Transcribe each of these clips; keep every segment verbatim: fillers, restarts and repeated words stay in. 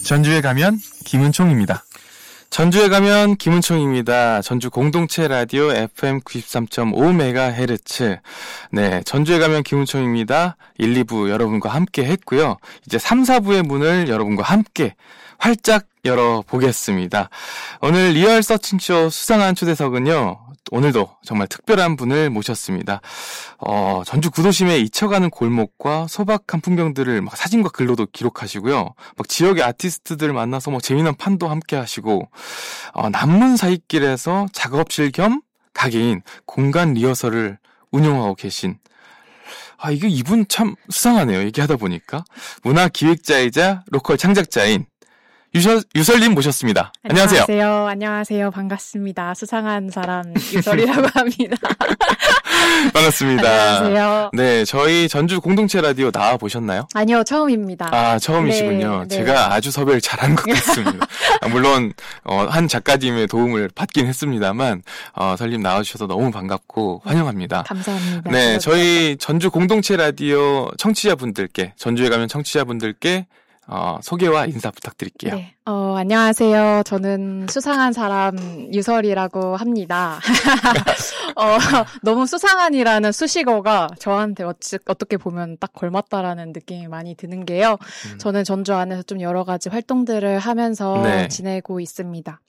전주에 가면 김은총입니다. 전주에 가면 김은총입니다. 전주 공동체 라디오 에프엠 구십삼 점 오 메가헤르츠. 네, 전주에 가면 김은총입니다. 일, 이 부 여러분과 함께 했고요. 이제 삼, 사 부의 문을 여러분과 함께 활짝 열어보겠습니다. 오늘 리얼 서칭쇼 수상한 초대석은요, 오늘도 정말 특별한 분을 모셨습니다. 어, 전주 구도심에 잊혀가는 골목과 소박한 풍경들을 막 사진과 글로도 기록하시고요. 막 지역의 아티스트들 만나서 뭐 재미난 판도 함께 하시고, 어, 남문 사이길에서 작업실 겸 가게인 공간 리허설을 운영하고 계신, 아, 이게 이분 참 수상하네요. 얘기하다 보니까. 문화 기획자이자 로컬 창작자인 유설, 유설님 모셨습니다. 안녕하세요. 안녕하세요. 안녕하세요. 반갑습니다. 수상한 사람 유설이라고 합니다. 반갑습니다. 안녕하세요. 네, 저희 전주 공동체 라디오 나와 보셨나요? 아니요, 처음입니다. 아, 처음이시군요. 네, 네. 제가 아주 섭외를 잘한 것 같습니다. 물론 어, 한 작가님의 도움을 받긴 했습니다만 어, 설님 나와주셔서 너무 반갑고 환영합니다. 감사합니다. 네, 저희 전주 공동체 라디오 청취자분들께, 전주에 가면 청취자분들께 어, 소개와 인사 부탁드릴게요. 네. 어, 안녕하세요. 저는 수상한 사람 유설이라고 합니다. 어, 너무 수상한이라는 수식어가 저한테 어찌, 어떻게 보면 딱 걸맞다라는 느낌이 많이 드는 게요. 음. 저는 전주 안에서 좀 여러 가지 활동들을 하면서 네. 지내고 있습니다.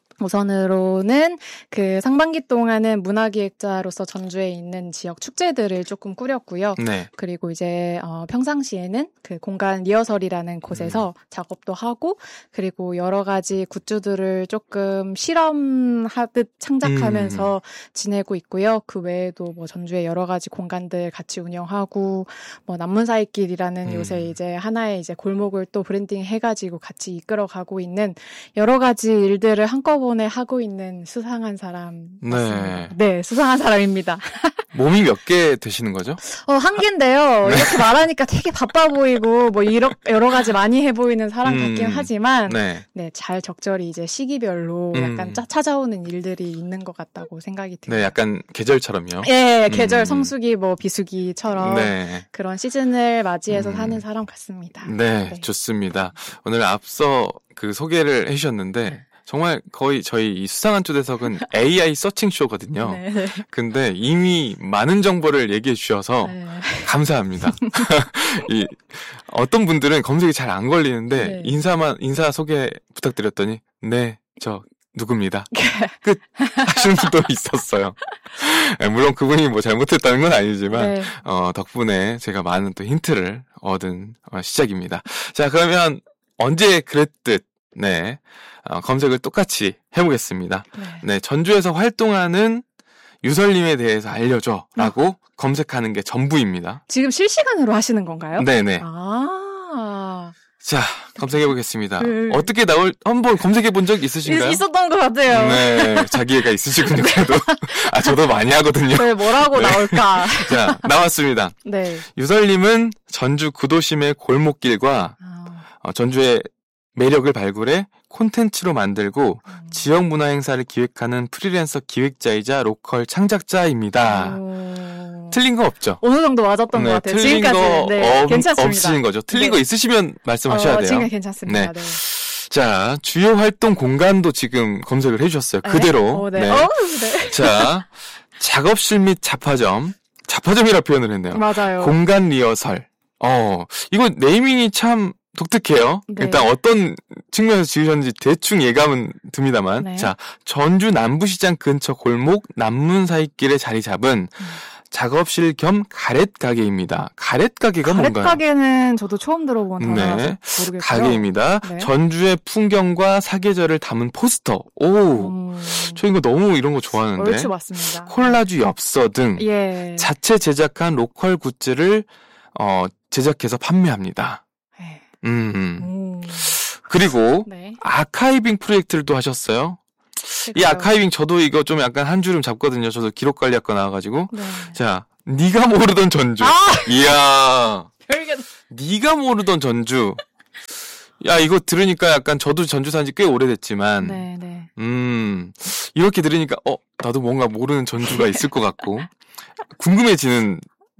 우선으로는 그 상반기 동안은 문화기획자로서 전주에 있는 지역 축제들을 조금 꾸렸고요. 네. 그리고 이제 어, 평상시에는 그 공간 리허설이라는 곳에서 음. 작업도 하고, 그리고 여러 가지 굿즈들을 조금 실험하듯 창작하면서 음. 지내고 있고요. 그 외에도 뭐 전주에 여러 가지 공간들 같이 운영하고, 뭐 남문사이길이라는 음. 요새 이제 하나의 이제 골목을 또 브랜딩 해가지고 같이 이끌어가고 있는 여러 가지 일들을 한꺼번에 하고 있는 수상한 사람 맞습니다. 네, 네 수상한 사람입니다. 몸이 몇 개 되시는 거죠? 어, 한 개인데요. 네. 이렇게 말하니까 되게 바빠 보이고 뭐 이러, 여러 가지 많이 해보이는 사람 음, 같긴 하지만 네. 네, 잘 적절히 이제 시기별로 음. 약간 짜, 찾아오는 일들이 있는 것 같다고 생각이 듭니다. 네, 약간 계절처럼요. 네, 계절 음. 성수기 뭐 비수기처럼 네. 그런 시즌을 맞이해서 음. 사는 사람 같습니다. 네, 네, 좋습니다. 오늘 앞서 그 소개를 해주셨는데 정말 거의 저희 이 수상한 초대석은 에이아이 서칭쇼거든요. 네. 근데 이미 많은 정보를 얘기해 주셔서 네. 감사합니다. 이 어떤 분들은 검색이 잘 안 걸리는데 네. 인사만 인사 소개 부탁드렸더니 네, 저 누굽니다. 끝 하시는 분도 있었어요. 네, 물론 그분이 뭐 잘못했다는 건 아니지만 네. 어, 덕분에 제가 많은 또 힌트를 얻은 어, 시작입니다. 자, 그러면 언제 그랬듯 네. 어, 검색을 똑같이 해보겠습니다. 네. 네, 전주에서 활동하는 유설님에 대해서 알려줘 라고 어. 검색하는 게 전부입니다. 지금 실시간으로 하시는 건가요? 네네. 아. 자, 검색해보겠습니다. 그... 어떻게 나올, 한번 검색해본 적 있으신가요? 있었던 것 같아요. 네, 자기애가 있으시군요, 그래도. 아, 저도 많이 하거든요. 네, 뭐라고 네. 나올까? 자, 나왔습니다. 네. 유설님은 전주 구도심의 골목길과 아... 어, 전주의 매력을 발굴해 콘텐츠로 만들고 음. 지역 문화 행사를 기획하는 프리랜서 기획자이자 로컬 창작자입니다. 오. 틀린 거 없죠? 어느 정도 맞았던 네, 것 같아요. 틀린 지금까지 거 네, 없, 괜찮습니다. 없으신 거죠? 틀린 네. 거 있으시면 말씀하셔야 어, 돼요. 지금 괜찮습니다. 네. 네. 자, 주요 활동 공간도 지금 검색을 해주셨어요. 네? 그대로. 오, 네. 네. 오, 네. 자, 작업실 및 잡화점. 잡화점이라 표현을 했네요. 맞아요. 공간 리허설. 어, 이거 네이밍이 참 독특해요. 네. 일단 어떤 측면에서 지으셨는지 대충 예감은 듭니다만. 네. 자, 전주 남부시장 근처 골목 남문 사이길에 자리 잡은 음. 작업실 겸 가렛 가게입니다. 가렛 가게가 가렛 뭔가요? 가렛 가게는 저도 처음 들어본 단어라서 네. 모르겠고요. 가게입니다. 네. 전주의 풍경과 사계절을 담은 포스터. 오, 음. 저 이거 너무 이런 거 좋아하는데. 얼추 맞습니다. 콜라주 엽서 등 예. 자체 제작한 로컬 굿즈를 어, 제작해서 판매합니다. 네. 음. 음. 그리고 네. 아카이빙 프로젝트를 또 하셨어요. 이 아카이빙 저도 이거 좀 약간 한 주름 잡거든요. 저도 기록 관리학과 나와가지고. 네. 자, 네가 모르던 전주. 아! 이야. 별게. 네가 모르던 전주. 야, 이거 들으니까 약간 저도 전주 산지 꽤 오래됐지만. 네, 네. 음, 이렇게 들으니까 어, 나도 뭔가 모르는 전주가 있을 것 같고 궁금해지는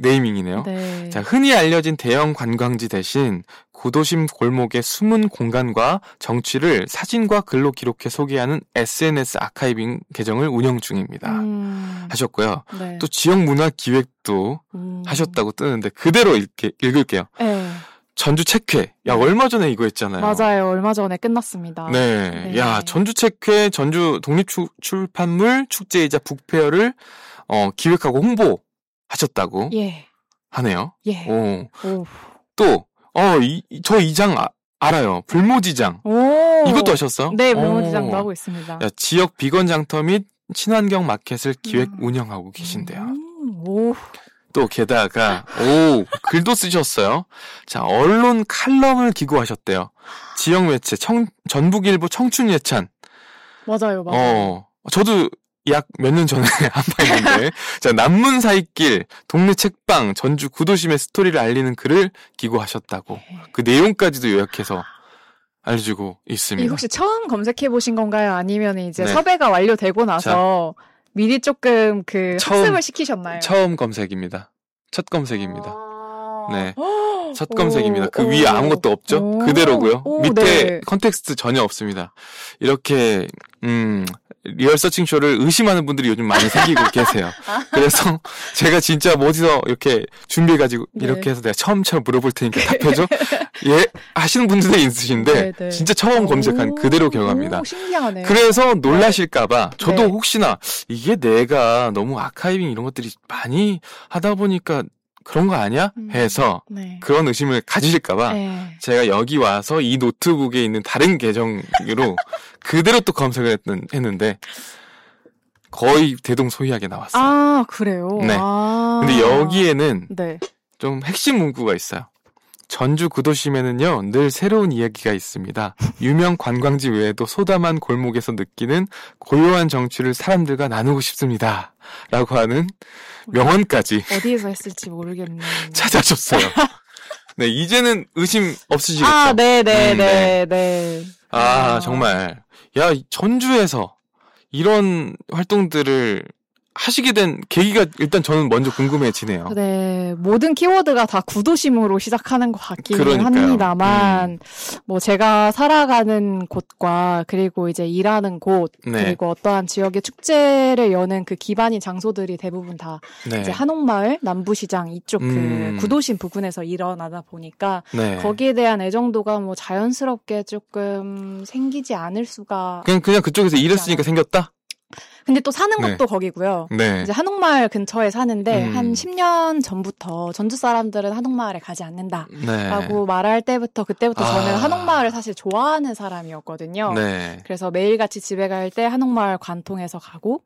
네이밍이네요. 네. 자, 흔히 알려진 대형 관광지 대신 구도심 골목의 숨은 공간과 정취를 사진과 글로 기록해 소개하는 에스엔에스 아카이빙 계정을 운영 중입니다. 음. 하셨고요. 네. 또 지역 문화 기획도 음. 하셨다고 뜨는데 그대로 읽게, 읽을게요. 네. 전주 책회. 야, 얼마 전에 이거 했잖아요. 맞아요. 얼마 전에 끝났습니다. 네. 네. 야, 전주 책회, 전주 독립출판물 축제이자 북페어를 어, 기획하고 홍보하셨다고 예. 하네요. 예. 오. 오. 또, 어, 이, 저 이 장 아, 알아요. 불모지장. 오. 이것도 하셨어? 네, 불모지장도 하고 있습니다. 야, 지역 비건 장터 및 친환경 마켓을 기획 음. 운영하고 계신데요. 음. 오. 또 게다가 오 글도 쓰셨어요. 자, 언론 칼럼을 기고하셨대요. 지역 매체 청, 전북일보 청춘예찬. 맞아요, 맞아요. 어, 저도 약 몇 년 전에 한 바 있는데, 자, 남문 사이길, 동네 책방, 전주 구도심의 스토리를 알리는 글을 기고하셨다고. 그 내용까지도 요약해서 알려주고 있습니다. 이 혹시 처음 검색해 보신 건가요? 아니면 이제 네. 섭외가 완료되고 나서 미리 조금 그 처음, 학습을 시키셨나요? 처음 검색입니다. 첫 검색입니다. 아~ 네. 오~ 첫 검색입니다. 그 오~ 위에 아무것도 없죠? 오~ 그대로고요. 오~ 밑에 네. 컨텍스트 전혀 없습니다. 이렇게 음 리얼 서칭쇼를 의심하는 분들이 요즘 많이 생기고 계세요. 그래서 제가 진짜 뭐 어디서 이렇게 준비해가지고 네. 이렇게 해서 내가 처음처럼 물어볼 테니까 답해줘? 예, 하시는 분들도 있으신데 네, 네. 진짜 처음 검색한 그대로 기억합니다. 오, 신기하네. 그래서 놀라실까봐 저도 네. 혹시나 이게 내가 너무 아카이빙 이런 것들이 많이 하다 보니까 그런 거 아니야? 음. 해서 네. 그런 의심을 가지실까봐 네. 제가 여기 와서 이 노트북에 있는 다른 계정으로 그대로 또 검색을 했는, 했는데 거의 대동소이하게 나왔어요. 아, 그래요? 네. 아. 근데 여기에는 네. 좀 핵심 문구가 있어요. 전주 구도심에는요, 늘 새로운 이야기가 있습니다. 유명 관광지 외에도 소담한 골목에서 느끼는 고요한 정취를 사람들과 나누고 싶습니다. 라고 하는 명언까지 어디에서 했을지 모르겠네. 찾아줬어요. 네, 이제는 의심 없으시겠죠? 아, 네네, 음, 네, 네. 아, 정말. 야, 전주에서 이런 활동들을 하시게 된 계기가 일단 저는 먼저 궁금해지네요. 네, 모든 키워드가 다 구도심으로 시작하는 것 같기는 그러니까요. 합니다만, 음. 뭐 제가 살아가는 곳과 그리고 이제 일하는 곳, 네. 그리고 어떠한 지역의 축제를 여는 그 기반인 장소들이 대부분 다 네. 이제 한옥마을, 남부시장 이쪽 음. 그 구도심 부근에서 일어나다 보니까 네. 거기에 대한 애정도가 뭐 자연스럽게 조금 생기지 않을 수가. 그냥, 그냥 그쪽에서 일했으니까 생겼다? 근데 또 사는 네. 것도 거기고요. 네. 이제 한옥마을 근처에 사는데 음. 한 십 년 전부터 전주 사람들은 한옥마을에 가지 않는다. 네. 라고 말할 때부터 그때부터 아. 저는 한옥마을을 사실 좋아하는 사람이었거든요. 네. 그래서 매일같이 집에 갈 때 한옥마을 관통해서 가고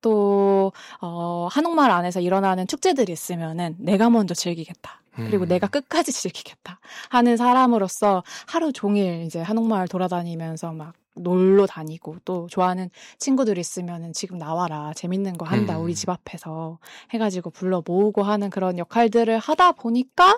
또 어, 한옥마을 안에서 일어나는 축제들이 있으면은 내가 먼저 즐기겠다. 그리고 음. 내가 끝까지 즐기겠다 하는 사람으로서 하루 종일 이제 한옥마을 돌아다니면서 막 놀러 다니고 또 좋아하는 친구들 있으면은 지금 나와라 재밌는 거 한다 음. 우리 집 앞에서 해가지고 불러 모으고 하는 그런 역할들을 하다 보니까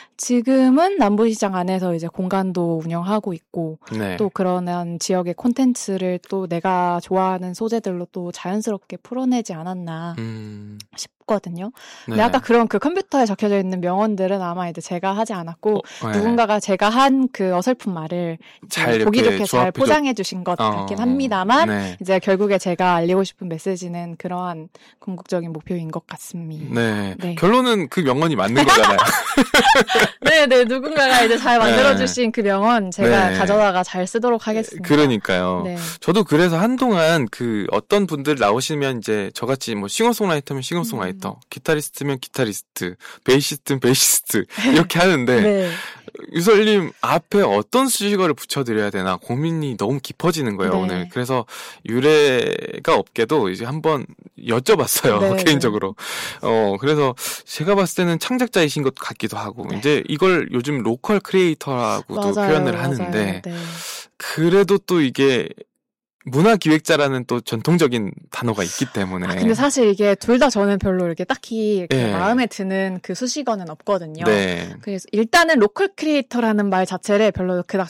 지금은 남부시장 안에서 이제 공간도 운영하고 있고 네. 또 그런 지역의 콘텐츠를 또 내가 좋아하는 소재들로 또 자연스럽게 풀어내지 않았나 음. 싶거든요. 네. 근데 아까 그런 그 컴퓨터에 적혀져 있는 명언들은 아마 이제 제가 하지 않았고 어, 네. 누군가가 제가 한 그 어설픈 말을 잘 보기 이렇게 좋게 잘 조합해줘- 포장해 주신 것 어. 같긴 합니다만 네. 이제 결국에 제가 알리고 싶은 메시지는 그러한 궁극적인 목표인 것 같습니다. 네. 네. 결론은 그 명언이 맞는 거잖아요. 네, 네, 누군가가 이제 잘 만들어주신 그 명언 제가 네. 가져다가 잘 쓰도록 하겠습니다. 그러니까요. 네. 저도 그래서 한동안 그 어떤 분들 나오시면 이제 저같이 뭐 싱어송라이터면 싱어송라이터, 음. 기타리스트면 기타리스트, 베이시스트면 베이시스트 이렇게 하는데 네. 유설님 앞에 어떤 수식어를 붙여드려야 되나 고민이 너무 깊어지는 거예요, 네. 오늘. 그래서 유래가 없게도 이제 한번 여쭤봤어요, 네. 개인적으로. 어, 그래서 제가 봤을 때는 창작자이신 것 같기도 하고, 네. 이제 이걸 요즘 로컬 크리에이터라고도 맞아요, 표현을 맞아요. 하는데, 네. 그래도 또 이게 문화기획자라는 또 전통적인 단어가 있기 때문에. 아, 근데 사실 이게 둘 다 저는 별로 이렇게 딱히 이렇게 네. 마음에 드는 그 수식어는 없거든요. 네. 그래서 일단은 로컬 크리에이터라는 말 자체를 별로 그닥